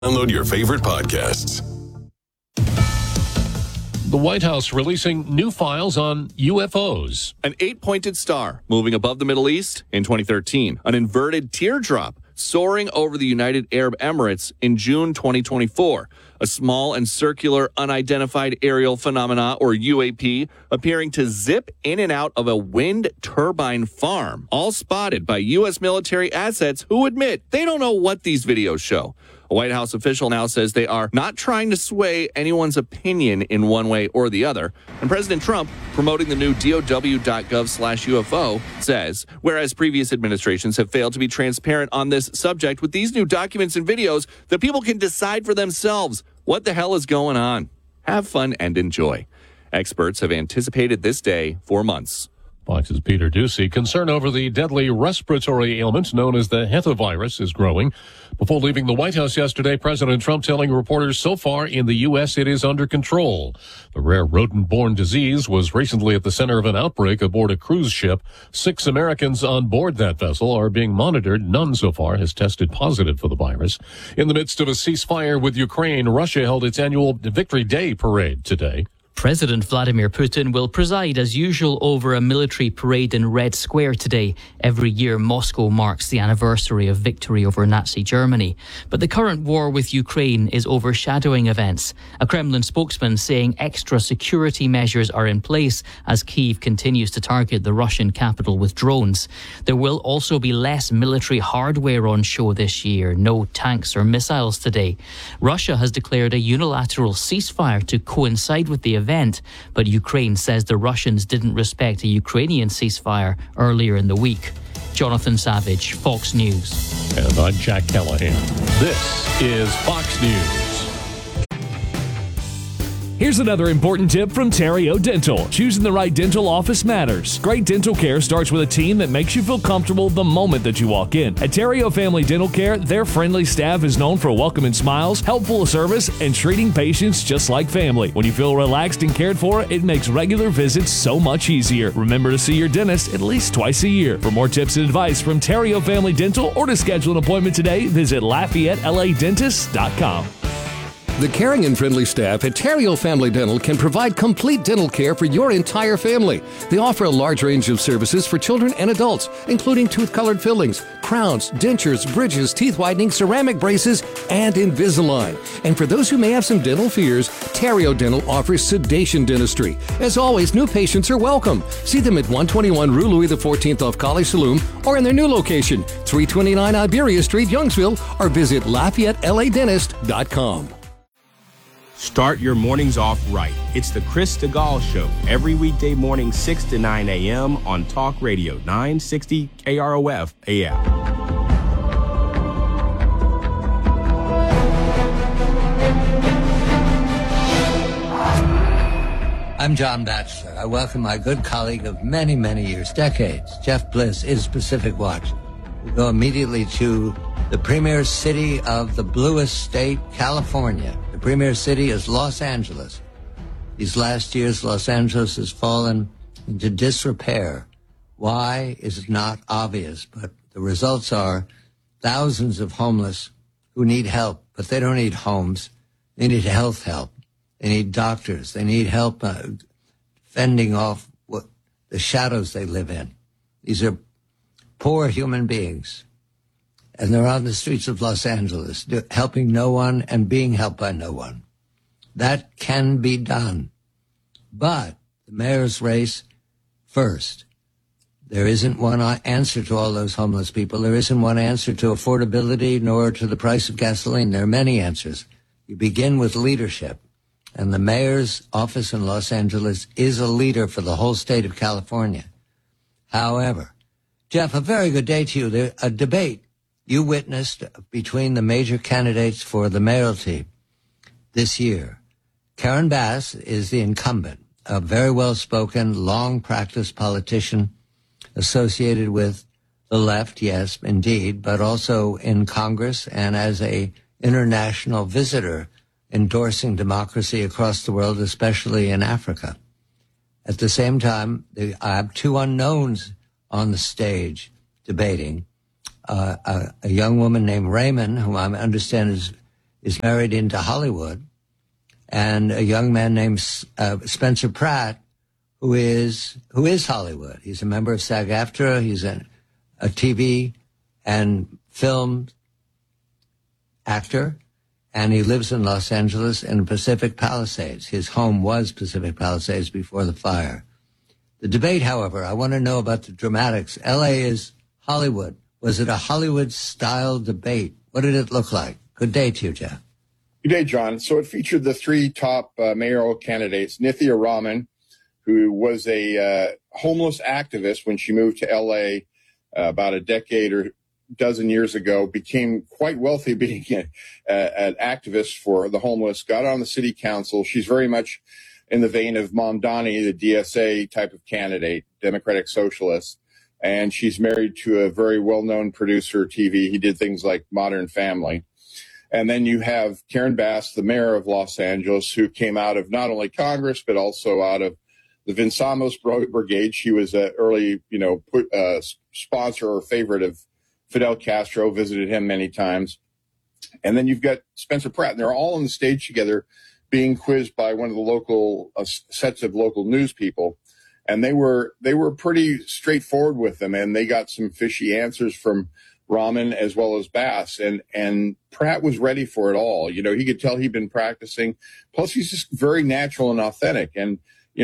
Download your favorite podcasts. The White House releasing new files on UFOs. An 8-pointed star moving above the Middle East in 2013. An inverted teardrop soaring over the United Arab Emirates in June 2024. A small and circular unidentified aerial phenomena, or UAP, appearing to zip in and out of a wind turbine farm. All spotted by U.S. military assets who admit they don't know what these videos show. A White House official now says they are not trying to sway anyone's opinion in one way or the other. And President Trump, promoting the new DOW.gov/UFO, says, whereas previous administrations have failed to be transparent on this subject, with these new documents and videos, the people can decide for themselves what the hell is going on. Have fun and enjoy. Experts have anticipated this day for months. Fox's Peter Ducey. Concern over the deadly respiratory ailment known as the hantavirus is growing. Before leaving the White House yesterday, President Trump telling reporters so far in the U.S. it is under control. The rare rodent-borne disease was recently at the center of an outbreak aboard a cruise ship. 6 Americans on board that vessel are being monitored. None so far has tested positive for the virus. In the midst of a ceasefire with Ukraine, Russia held its annual Victory Day parade today. President Vladimir Putin will preside as usual over a military parade in Red Square today. Every year, Moscow marks the anniversary of victory over Nazi Germany. But the current war with Ukraine is overshadowing events. A Kremlin spokesman saying extra security measures are in place as Kyiv continues to target the Russian capital with drones. There will also be less military hardware on show this year. No tanks or missiles today. Russia has declared a unilateral ceasefire to coincide with the event, but Ukraine says the Russians didn't respect a Ukrainian ceasefire earlier in the week. Jonathan Savage, Fox News. And I'm Jack Callahan. This is Fox News. Here's another important tip from Terrio Dental. Choosing the right dental office matters. Great dental care starts with a team that makes you feel comfortable the moment that you walk in. At Terrio Family Dental Care, their friendly staff is known for welcoming smiles, helpful service, and treating patients just like family. When you feel relaxed and cared for, it makes regular visits so much easier. Remember to see your dentist at least twice a year. For more tips and advice from Terrio Family Dental or to schedule an appointment today, visit LafayetteLADentist.com. The caring and friendly staff at Terrio Family Dental can provide complete dental care for your entire family. They offer a large range of services for children and adults, including tooth-colored fillings, crowns, dentures, bridges, teeth whitening, ceramic braces, and Invisalign. And for those who may have some dental fears, Terrio Dental offers sedation dentistry. As always, new patients are welcome. See them at 121 Rue Louis XIV off College Saloon or in their new location, 329 Iberia Street, Youngsville, or visit LafayetteLADentist.com. Start your mornings off right. It's the Chris DeGaulle Show, every weekday morning 6 to 9 a.m. on Talk Radio 960 KROF AM. I'm John Batchelor. I welcome my good colleague of many, many years, decades, Jeff Bliss, is Pacific Watch. We go immediately to the premier city of the bluest state, California. The premier city is Los Angeles. These last years, Los Angeles has fallen into disrepair. Why is not obvious, but the results are thousands of homeless who need help, but they don't need homes. They need health help. They need doctors. They need help fending off the shadows they live in. These are poor human beings. And they're on the streets of Los Angeles, helping no one and being helped by no one. That can be done. But the mayor's race first. There isn't one answer to all those homeless people. There isn't one answer to affordability nor to the price of gasoline. There are many answers. You begin with leadership. And the mayor's office in Los Angeles is a leader for the whole state of California. However, Jeff, a very good day to you. There's a debate you witnessed between the major candidates for the mayoralty this year. Karen Bass is the incumbent, a very well-spoken, long-practiced politician associated with the left, yes, indeed, but also in Congress and as a international visitor endorsing democracy across the world, especially in Africa. At the same time, I have two unknowns on the stage debating. A young woman named Raymond, whom I understand is is married into Hollywood, and a young man named Spencer Pratt, who is Hollywood. He's a member of SAG-AFTRA. He's a TV and film actor, and he lives in Los Angeles in Pacific Palisades. His home was Pacific Palisades before the fire. The debate, however, I want to know about the dramatics. L.A. is Hollywood. Was it a Hollywood-style debate? What did it look like? Good day to you, Jeff. Good day, John. So it featured the three top mayoral candidates, Nithya Raman, who was a homeless activist when she moved to L.A. About a decade or dozen years ago, became quite wealthy being an activist for the homeless, got on the city council. She's very much in the vein of Mamdani, the DSA type of candidate, Democratic Socialist. And she's married to a very well-known producer of TV. He did things like Modern Family. And then you have Karen Bass, the mayor of Los Angeles, who came out of not only Congress, but also out of the Vinsamos Brigade. She was an early, sponsor or favorite of Fidel Castro, visited him many times. And then you've got Spencer Pratt, and they're all on the stage together being quizzed by one of the local sets of local news people. And they were pretty straightforward with them, and they got some fishy answers from Raman as well as Bass. And Pratt was ready for it all. You know, he could tell he'd been practicing. Plus, he's just very natural and authentic. And,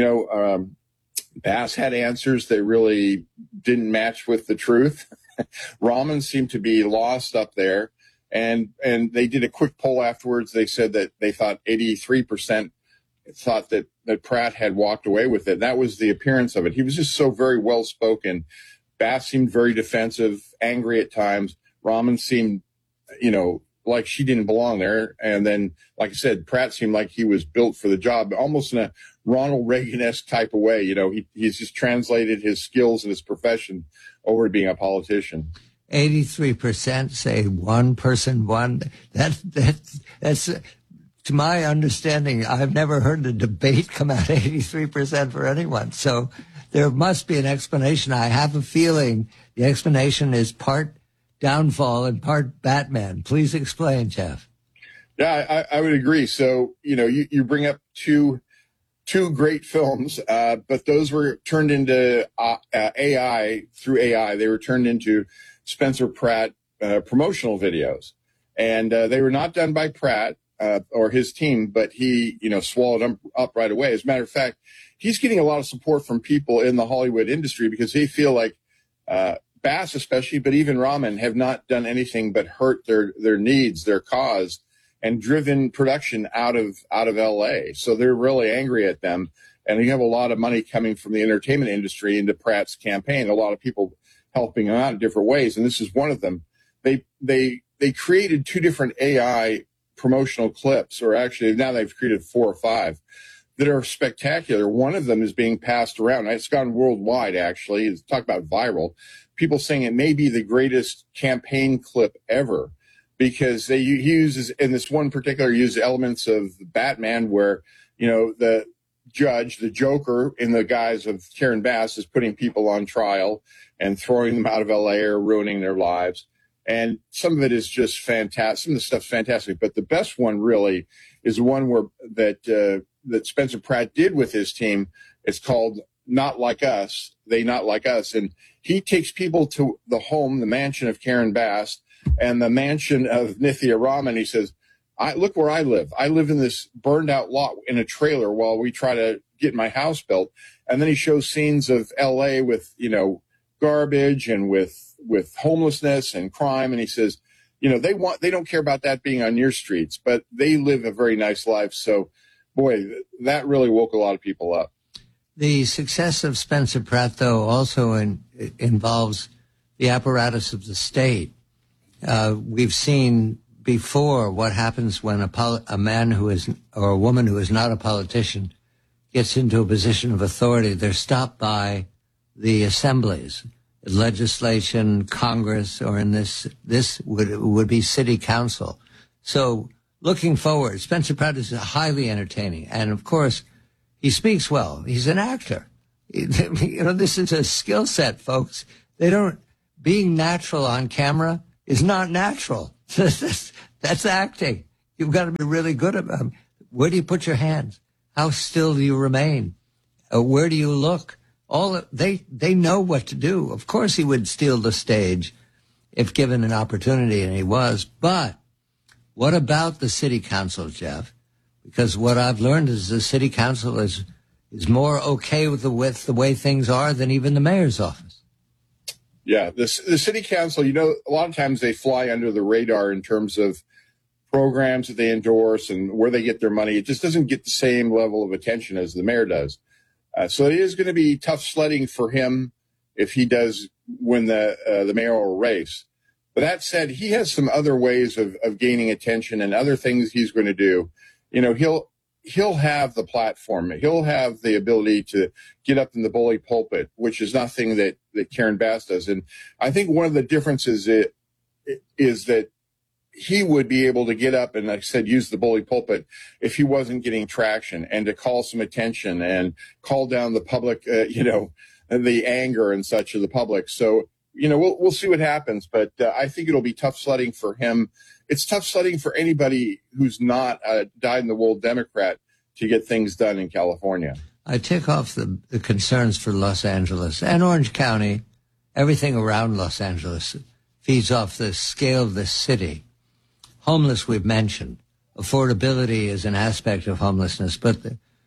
Bass had answers that really didn't match with the truth. Raman seemed to be lost up there. And they did a quick poll afterwards. They said that they thought 83% thought that Pratt had walked away with it. That was the appearance of it. He was just so very well spoken. Bass seemed very defensive, angry at times. Raman seemed, like she didn't belong there. And then, like I said, Pratt seemed like he was built for the job, almost in a Ronald Reagan-esque type of way. He's just translated his skills and his profession over to being a politician. 83% say one person won. That's to my understanding, I've never heard a debate come out 83% for anyone. So there must be an explanation. I have a feeling the explanation is part downfall and part Batman. Please explain, Jeff. Yeah, I would agree. So, you bring up two great films, but those were turned into AI through AI. They were turned into Spencer Pratt promotional videos. And they were not done by Pratt or his team, but he, swallowed them up right away. As a matter of fact, he's getting a lot of support from people in the Hollywood industry because they feel like Bass especially, but even Raman have not done anything but hurt their needs, their cause, and driven production out of L.A. So they're really angry at them. And you have a lot of money coming from the entertainment industry into Pratt's campaign, a lot of people helping him out in different ways. And this is one of them. They created two different AI promotional clips, or actually now they've created 4 or 5 that are spectacular. One of them is being passed around. It's gone worldwide, actually. It's talk about viral. People saying it may be the greatest campaign clip ever because he uses, in this one particular, uses elements of Batman where, the judge, the Joker, in the guise of Karen Bass, is putting people on trial and throwing them out of L.A. or ruining their lives. And some of it is just fantastic. Some of the stuff's fantastic. But the best one really is the one that Spencer Pratt did with his team. It's called Not Like Us, They Not Like Us. And he takes people to the home, the mansion of Karen Bass and the mansion of Nithya Raman. He says, look where I live. I live in this burned out lot in a trailer while we try to get my house built. And then he shows scenes of L.A. with, garbage and with homelessness and crime. And he says, they don't care about that being on your streets, but they live a very nice life. So, boy, that really woke a lot of people up. The success of Spencer Pratt, though, also involves the apparatus of the state. We've seen before what happens when a man who is, or a woman who is not a politician gets into a position of authority. They're stopped by the assemblies, legislation, Congress, or in this would be city council. So looking forward, Spencer Pratt is highly entertaining. And of course, he speaks well. He's an actor. This is a skill set, folks. Being natural on camera is not natural. That's acting. You've got to be really good about it. Where do you put your hands? How still do you remain? Where do you look? They know what to do. Of course he would steal the stage if given an opportunity, and he was. But what about the city council, Jeff? Because what I've learned is the city council is more okay with the way things are than even the mayor's office. Yeah, the city council, a lot of times they fly under the radar in terms of programs that they endorse and where they get their money. It just doesn't get the same level of attention as the mayor does. So it is going to be tough sledding for him if he does win the mayoral race. But that said, he has some other ways of gaining attention and other things he's going to do. He'll have the platform. He'll have the ability to get up in the bully pulpit, which is nothing that Karen Bass does. And I think one of the differences is that he would be able to get up and, like I said, use the bully pulpit if he wasn't getting traction, and to call some attention and call down the public, the anger and such of the public. So, we'll see what happens, but I think it'll be tough sledding for him. It's tough sledding for anybody who's not a dyed-in-the-wool Democrat to get things done in California. I take off the concerns for Los Angeles and Orange County. Everything around Los Angeles feeds off the scale of the city. Homeless, we've mentioned. Affordability is an aspect of homelessness, but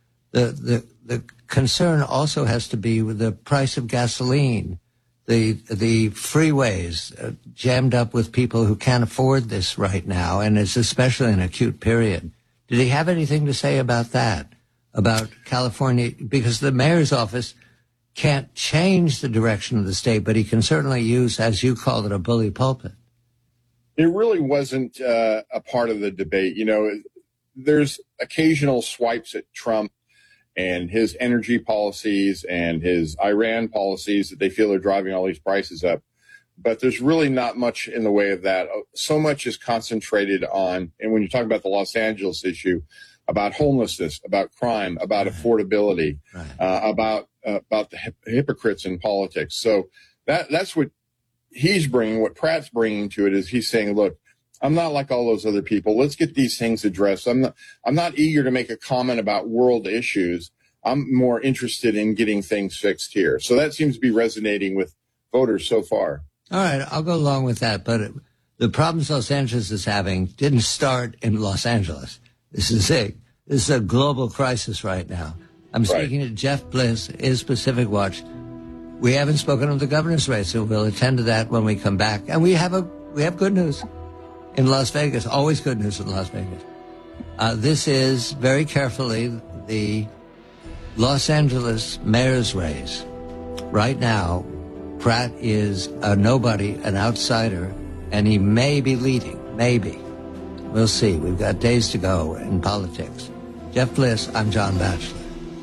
the concern also has to be with the price of gasoline, the freeways jammed up with people who can't afford this right now, and it's especially an acute period. Did he have anything to say about that, about California? Because the mayor's office can't change the direction of the state, but he can certainly use, as you called it, a bully pulpit. It really wasn't a part of the debate. There's occasional swipes at Trump and his energy policies and his Iran policies that they feel are driving all these prices up. But there's really not much in the way of that. So much is concentrated on, and when you talk about the Los Angeles issue, about homelessness, about crime, about affordability, about the hypocrites in politics. So that's what he's bringing. What Pratt's bringing to it is he's saying, look, I'm not like all those other people. Let's get these things addressed. I'm not eager to make a comment about world issues. I'm more interested in getting things fixed here. So that seems to be resonating with voters so far. All right, I'll go along with that. But the problems Los Angeles is having didn't start in Los Angeles. This is a global crisis right now. I'm speaking to Jeff Bliss, is Pacific Watch. We haven't spoken of the governor's race, so we'll attend to that when we come back. And we have good news in Las Vegas. Always good news in Las Vegas. This is, very carefully, the Los Angeles mayor's race. Right now, Pratt is a nobody, an outsider, and he may be leading. Maybe. We'll see. We've got days to go in politics. Jeff Bliss, I'm John Batchelor.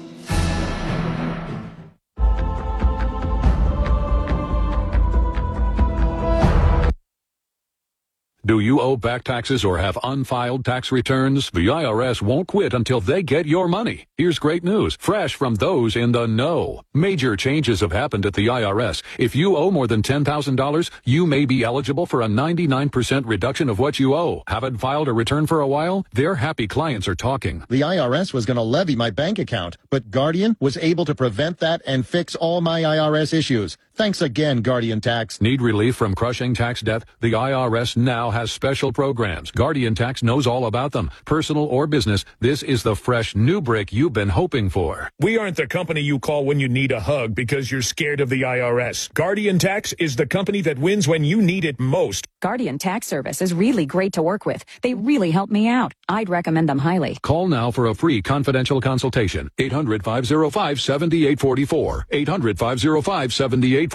Do you owe back taxes or have unfiled tax returns? The IRS won't quit until they get your money. Here's great news, fresh from those in the know. Major changes have happened at the IRS. If you owe more than $10,000, you may be eligible for a 99% reduction of what you owe. Haven't filed a return for a while? Their happy clients are talking. The IRS was going to levy my bank account, but Guardian was able to prevent that and fix all my IRS issues. Thanks again, Guardian Tax. Need relief from crushing tax debt? The IRS now has special programs. Guardian Tax knows all about them. Personal or business, this is the fresh new brick you've been hoping for. We aren't the company you call when you need a hug because you're scared of the IRS. Guardian Tax is the company that wins when you need it most. Guardian Tax Service is really great to work with. They really help me out. I'd recommend them highly. Call now for a free confidential consultation. 800-505-7844. 800-505-7844.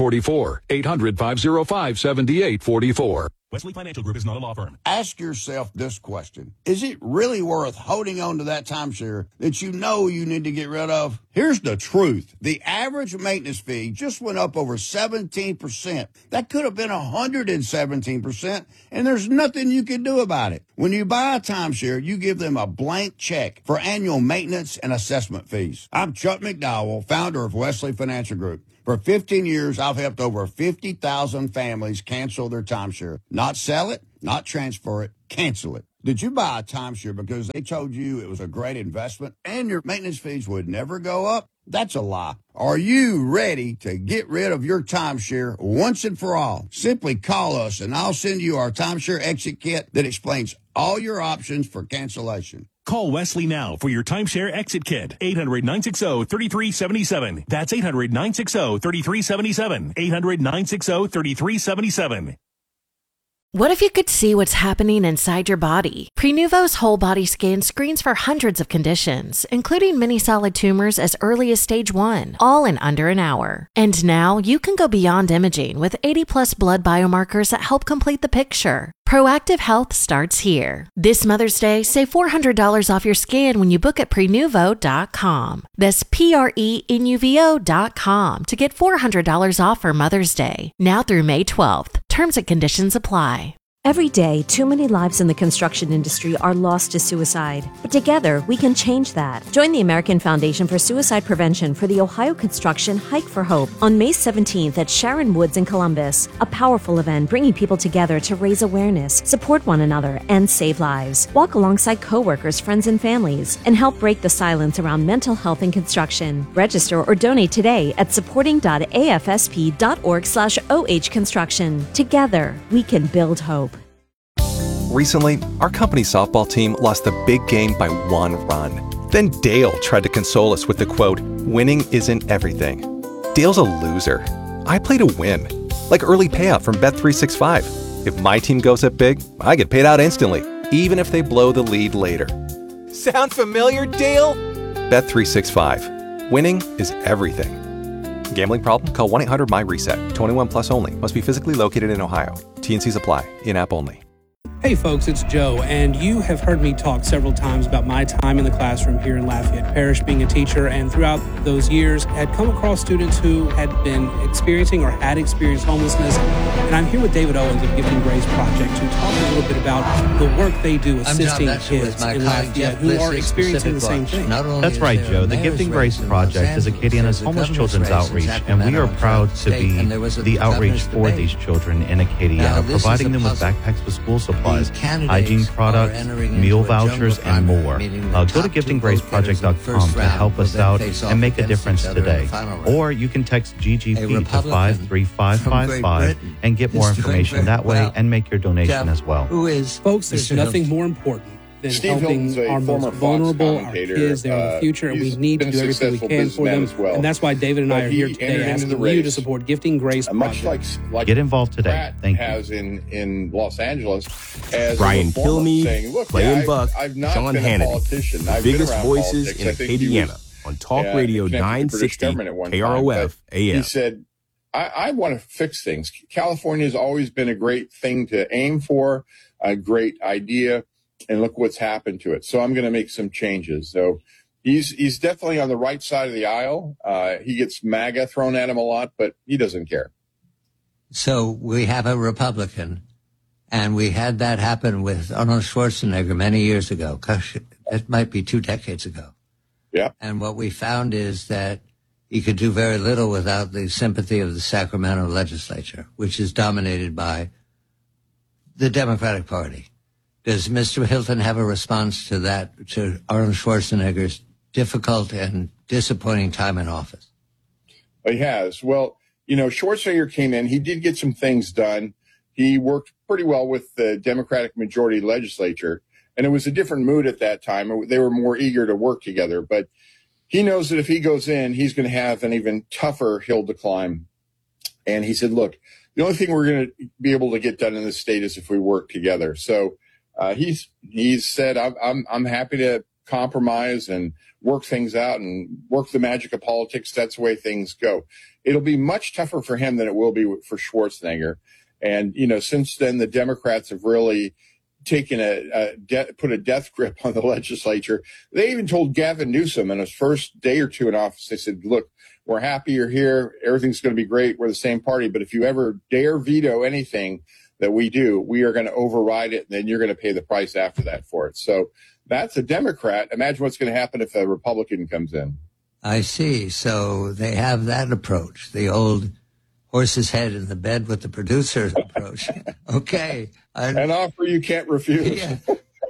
800-505-7844. Wesley Financial Group is not a law firm. Ask yourself this question. Is it really worth holding on to that timeshare that you know you need to get rid of? Here's the truth. The average maintenance fee just went up over 17%. That could have been 117%, and there's nothing you can do about it. When you buy a timeshare, you give them a blank check for annual maintenance and assessment fees. I'm Chuck McDowell, founder of Wesley Financial Group. For 15 years, I've helped over 50,000 families cancel their timeshare. Not sell it, not transfer it, cancel it. Did you buy a timeshare because they told you it was a great investment and your maintenance fees would never go up? That's a lie. Are you ready to get rid of your timeshare once and for all? Simply call us and I'll send you our timeshare exit kit that explains all your options for cancellation. Call Wesley now for your timeshare exit kit. 800-960-3377. That's 800-960-3377. 800-960-3377. What if you could see what's happening inside your body? Prenuvo's whole body scan screens for hundreds of conditions, including many solid tumors as early as stage 1, all in under an hour. And now you can go beyond imaging with 80+ blood biomarkers that help complete the picture. Proactive Health starts here. This Mother's Day, save $400 off your scan when you book at Prenuvo.com. That's Prenuvo.com to get $400 off for Mother's Day. Now through May 12th. Terms and conditions apply. Every day, too many lives in the construction industry are lost to suicide. But together, we can change that. Join the American Foundation for Suicide Prevention for the Ohio Construction Hike for Hope on May 17th at Sharon Woods in Columbus. A powerful event bringing people together to raise awareness, support one another, and save lives. Walk alongside coworkers, friends, and families, and help break the silence around mental health in construction. Register or donate today at supporting.afsp.org/OH Construction. Together, we can build hope. Recently, our company softball team lost the big game by 1 run. Then Dale tried to console us with the quote, "Winning isn't everything." Dale's a loser. I play to win. Like early payout from Bet365. If my team goes up big, I get paid out instantly, even if they blow the lead later. Sound familiar, Dale? Bet365. Winning is everything. Gambling problem? Call 1-800-MY-RESET. 21 plus only. Must be physically located in Ohio. T&Cs apply. In-app only. Hey folks, it's Joe, and you have heard me talk several times about my time in the classroom here in Lafayette Parish being a teacher, and throughout those years had come across students who had been experiencing or had experienced homelessness. And I'm here with David Owens of Gifting Grace Project to talk a little bit about the work they do assisting kids in Lafayette who are experiencing the same thing. That's right, Joe. The Gifting Grace Project is Acadiana's homeless children's outreach, and we are proud to be the outreach for these children in Acadiana, providing them with backpacks with school supplies, hygiene products, meal vouchers, and more. Go to giftinggraceproject.com to help us out and make a difference today. Or you can text GGP to 53555 and get more information that way and make your donation as well. Folks, there's nothing more important than helping our most vulnerable, our kids. They're the future, and we need to do everything we can for them. And that's why David and I are here today asking you to support Gifting Grace Project. Get involved today. Thank you. Has in Los Angeles as Brian Kilmeade, saying, look, Clayton Buck, I've not Sean been Hannity, a politician. the I've been biggest around voices politics. in I think he Acadiana was, on Talk Radio 960 KROF AM. He said, I want to fix things. California has always been a great thing to aim for, a great idea, and look what's happened to it. So I'm going to make some changes. So he's definitely on the right side of the aisle. He gets MAGA thrown at him a lot, but he doesn't care. So we have a Republican, and we had that happen with Arnold Schwarzenegger many years ago. Gosh, it might be 2 decades ago. Yeah. And what we found is that he could do very little without the sympathy of the Sacramento legislature, which is dominated by the Democratic Party. Does Mr. Hilton have a response to that, to Arnold Schwarzenegger's difficult and disappointing time in office? He has. Well, you know, Schwarzenegger came in. He did get some things done. He worked pretty well with the Democratic majority legislature, and it was a different mood at that time. They were more eager to work together, but he knows that if he goes in, he's going to have an even tougher hill to climb. And he said, look, the only thing we're going to be able to get done in this state is if we work together. So he's said, I'm happy to compromise and work things out and work the magic of politics. That's the way things go. It'll be much tougher for him than it will be for Schwarzenegger. And, you know, since then, the Democrats have really taken put a death grip on the legislature. They even told Gavin Newsom in his first day or two in office, they said, look, we're happy you're here. Everything's going to be great. We're the same party. But if you ever dare veto anything that we do, we are going to override it. And then you're going to pay the price after that for it. So that's a Democrat. Imagine what's going to happen if a Republican comes in. I see. So they have that approach, the old horse's head in the bed with the producer approach. Okay. An offer you can't refuse. Yeah.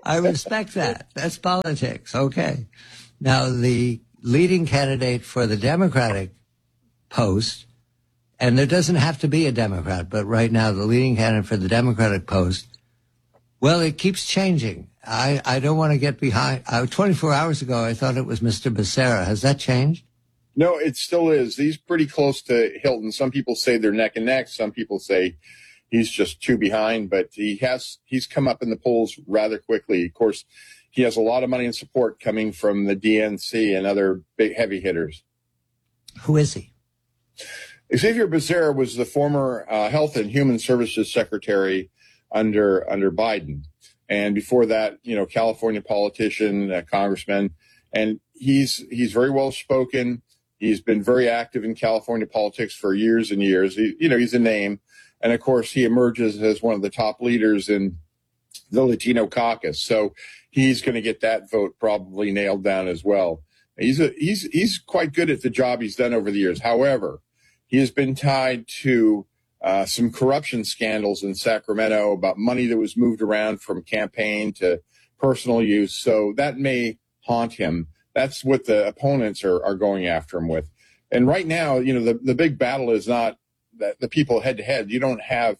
I respect that. That's politics. Okay. Now, the leading candidate for the Democratic post, and there doesn't have to be a Democrat, but right now the leading candidate for the Democratic post, well, it keeps changing. I don't want to get behind. 24 hours ago, I thought it was Mr. Becerra. Has that changed? No, it still is. He's pretty close to Hilton. Some people say they're neck and neck. Some people say he's just two behind, but he's come up in the polls rather quickly. Of course, he has a lot of money and support coming from the DNC and other big heavy hitters. Who is he? Xavier Becerra was the former Health and Human Services Secretary under Biden. And before that, California politician, congressman, and he's very well spoken. He's been very active in California politics for years and years. He's a name. And of course, he emerges as one of the top leaders in the Latino caucus. So he's going to get that vote probably nailed down as well. He's quite good at the job he's done over the years. However, he has been tied to some corruption scandals in Sacramento about money that was moved around from campaign to personal use. So that may haunt him. That's what the opponents are going after him with. And right now, the big battle is not the people head to head. You don't have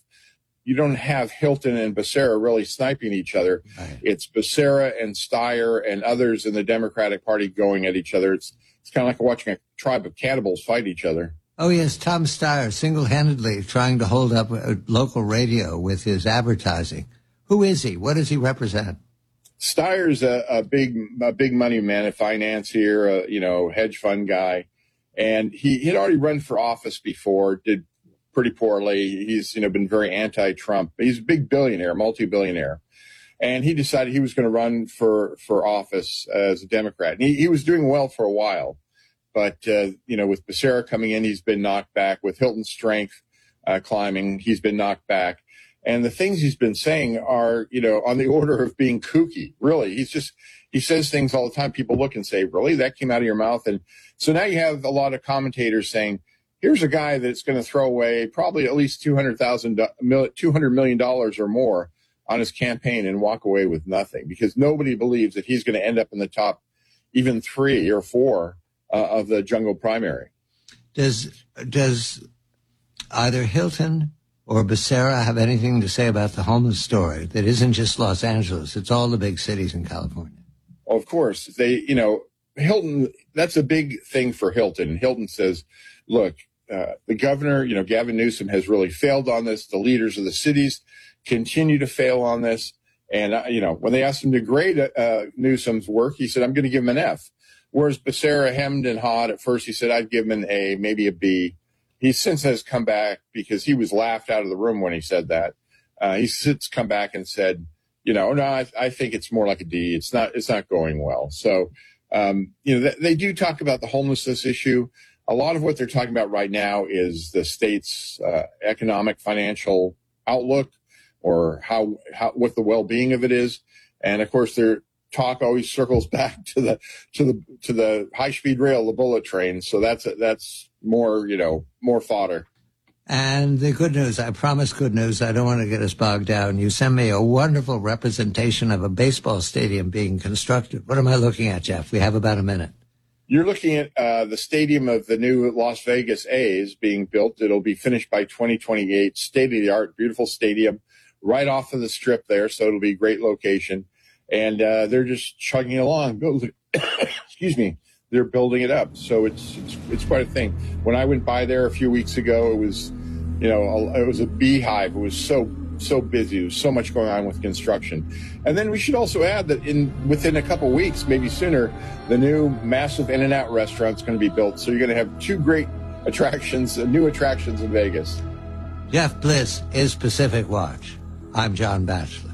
Hilton and Becerra really sniping each other. Right. It's Becerra and Steyer and others in the Democratic Party going at each other. It's kind of like watching a tribe of cannibals fight each other. Oh, yes, Tom Steyer single-handedly trying to hold up a local radio with his advertising. Who is he? What does he represent? Steyer's a big money man, a financier, hedge fund guy. And he had already run for office before, did pretty poorly. He's, been very anti-Trump. He's a big billionaire, multi-billionaire. And he decided he was going to run for office as a Democrat. And he was doing well for a while. But, with Becerra coming in, he's been knocked back. With Hilton's strength climbing, he's been knocked back. And the things he's been saying are, on the order of being kooky. Really, he says things all the time. People look and say, really? That came out of your mouth? And so now you have a lot of commentators saying, here's a guy that's going to throw away probably at least $200 million or more on his campaign and walk away with nothing, because nobody believes that he's going to end up in the top even 3 or 4 of the jungle primary. Does either Hilton or Becerra have anything to say about the homeless story that isn't just Los Angeles? It's all the big cities in California. Of course. Hilton, that's a big thing for Hilton. Hilton says, look, the governor, Gavin Newsom has really failed on this. The leaders of the cities continue to fail on this. And, when they asked him to grade Newsom's work, he said, I'm going to give him an F. Whereas Becerra hemmed and hawed. At first, he said, I'd give him an A, maybe a B. He since has come back, because he was laughed out of the room when he said that. He's since come back and said, no, I think it's more like a D. It's not going well. So, they do talk about the homelessness issue. A lot of what they're talking about right now is the state's economic, financial outlook, or what the well-being of it is. And of course, their talk always circles back to the high-speed rail, the bullet train. So that's more, more fodder. And the good news, I promise good news. I don't want to get us bogged down. You sent me a wonderful representation of a baseball stadium being constructed. What am I looking at, Jeff? We have about a minute. You're looking at the stadium of the new Las Vegas A's being built. It'll be finished by 2028. State-of-the-art, beautiful stadium right off of the Strip there. So it'll be a great location. And they're just chugging along. Excuse me. They're building it up. So it's quite a thing. When I went by there a few weeks ago, it was, it was a beehive. It was so busy. There was so much going on with construction. And then we should also add that within a couple weeks, maybe sooner, the new massive In-N-Out restaurant is going to be built. So you're going to have 2 great attractions, new attractions in Vegas. Jeff Bliss is Pacific Watch. I'm John Batchelor.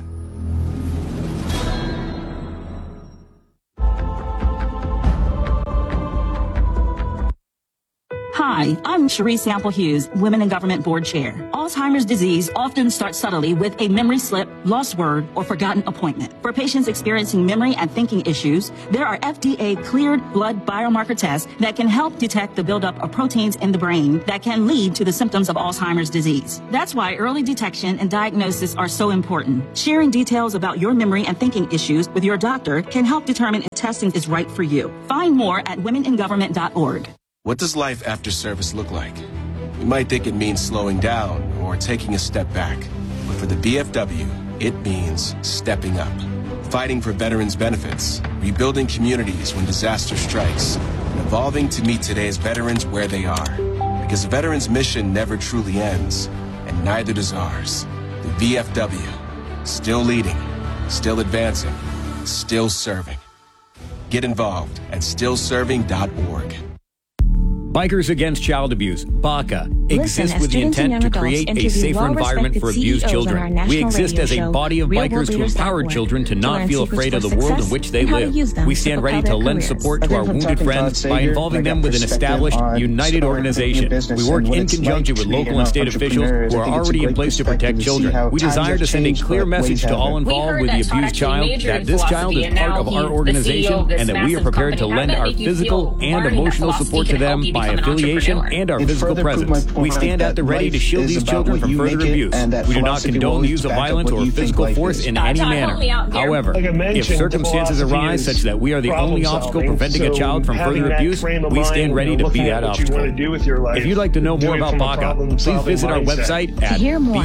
Hi, Hi, I'm Cherise Sample Hughes, Women in Government Board Chair. Alzheimer's disease often starts subtly with a memory slip, lost word, or forgotten appointment. For patients experiencing memory and thinking issues, there are FDA-cleared blood biomarker tests that can help detect the buildup of proteins in the brain that can lead to the symptoms of Alzheimer's disease. That's why early detection and diagnosis are so important. Sharing details about your memory and thinking issues with your doctor can help determine if testing is right for you. Find more at womeningovernment.org. What does life after service look like? You might think it means slowing down or taking a step back. But for the VFW, it means stepping up. Fighting for veterans' benefits, rebuilding communities when disaster strikes, and evolving to meet today's veterans where they are. Because a veteran's mission never truly ends, and neither does ours. The VFW, still leading, still advancing, still serving. Get involved at stillserving.org. Bikers Against Child Abuse, BACA, exists with the intent to create a safer environment for abused children. We exist as a body of bikers to empower children to not feel afraid of the world in which they live. We stand ready to lend support to our wounded friends by involving them with an established, united organization. We work in conjunction with local and state officials who are already in place to protect children. We desire to send a clear message to all involved with the abused child that this child is part of our organization and that we are prepared to lend our physical and emotional support to them by affiliation and our physical presence. We stand at the ready to shield these children from further abuse. We do not condone the use of violence or physical force in any manner. However, if circumstances arise such that we are the only obstacle preventing a child from further abuse, we stand ready to be that obstacle. If you'd like to know more about BACA, please visit our website at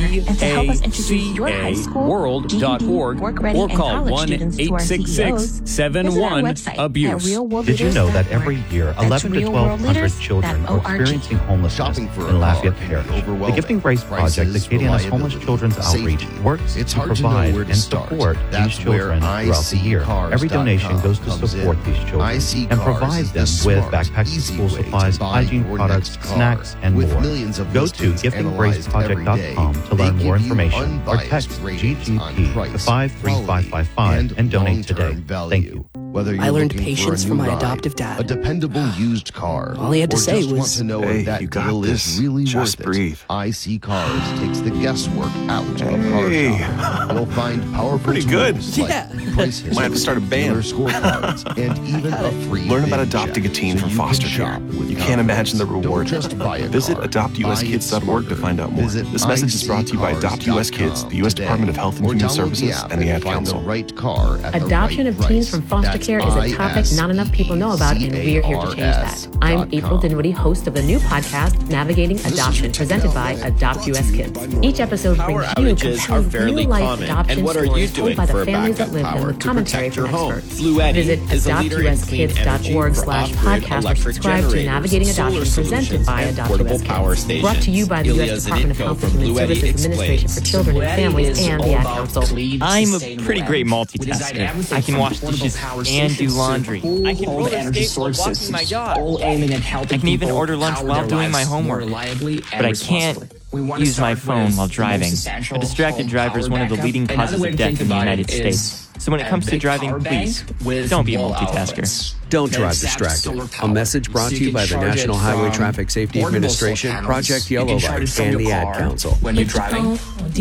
bacaworld.org or call 1-866-71-ABUSE. Did you know that every year 11 to 1,200 children are experiencing homelessness in Lafayette Parish? The Gifting Grace Project, Acadiana's homeless children's outreach, works to provide and support these children throughout the year. Every donation goes to support these children and provide them with backpacks, school supplies, hygiene products, snacks, and more. Go to giftinggraceproject.com to learn more information or text GGP to 53555 and donate today. Thank you. I learned patience from my adoptive dad. A dependable used car. All he had to say was, want to know if that deal is really worth it. IC Cars takes the guesswork out of car shopping. You'll find powerful pretty good. Tools like price history, Might have to start a band. Scorecards, and even a free Learn about adopting a teen from foster care. You can't imagine the reward. Visit adoptuskids.org to find out more. This message is brought to you by Adopt US Kids, the U.S. Department of Health and Human Services, and the Ad Council. Adoption of teens from foster care is a topic not enough people know about, and we're here to change that. I'm April Dinwiddie, host of the new podcast, Navigating Adoption, presented by Adopt US Kids. Each episode brings you compelling real-life adoption stories told by the families that live them with commentary from experts. Visit adoptuskids.org/podcast or subscribe to Navigating Adoption, presented by Adopt US Kids. Brought to you by the U.S. Department of Health and Human Services Administration for Children and Families and the Ad Council. I'm a pretty great multitasker. I can wash dishes and do laundry. I can roller skate while walking my dog. I can even order lunch while doing my homework. But I can't use my phone while driving. A distracted driver is one of the leading causes of death in the United States. So when it comes to driving, please, don't be a multitasker. Don't drive distracted. A message brought to you by the National Highway Traffic Safety Administration, Project Yellow Light, and the Ad Council. When you're driving,